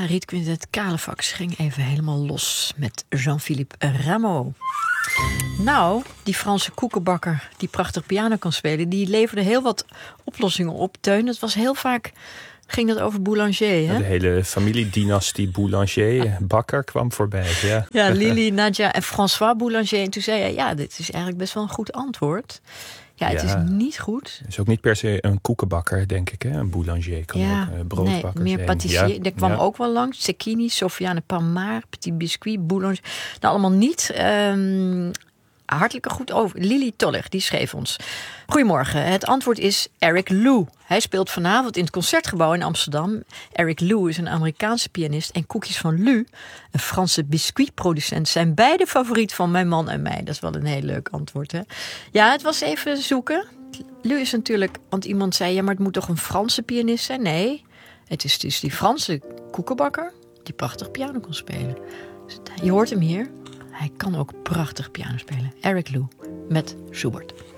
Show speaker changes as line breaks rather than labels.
Ja, Riet Quintet Calefax ging even helemaal los met Jean-Philippe Rameau. Nou, die Franse koekenbakker die prachtig piano kan spelen, die leverde heel wat oplossingen op. Teun, het was heel vaak, ging dat over Boulanger, hè?
De hele familiedynastie Boulanger, bakker, kwam voorbij. Ja,
ja, Lili, Nadia en François Boulanger. En toen zei hij, ja, dit is eigenlijk best wel een goed antwoord. Ja, het is niet goed.
Het is ook niet per se een koekenbakker, denk ik. Hè? Een boulanger kan ook broodbakker
meer
zijn.
pâtissier.
Ja.
Er kwam ook wel langs. Cecchini, Sofiane Palmar, Petit Biscuit, Boulanger. Nou, allemaal niet. Hartelijk goed over. Lili Toller, die schreef ons. Goedemorgen. Het antwoord is Eric Lou. Hij speelt vanavond in het Concertgebouw in Amsterdam. Eric Lou is een Amerikaanse pianist. En Koekjes van Lu, een Franse biscuitproducent, zijn beide favoriet van mijn man en mij. Dat is wel een heel leuk antwoord, hè? Ja, het was even zoeken. Lu is natuurlijk, want iemand zei, ja, maar het moet toch een Franse pianist zijn? Nee, het is dus die Franse koekenbakker die prachtig piano kon spelen. Dus je hoort hem hier. Hij kan ook prachtig piano spelen. Eric Lou met Schubert.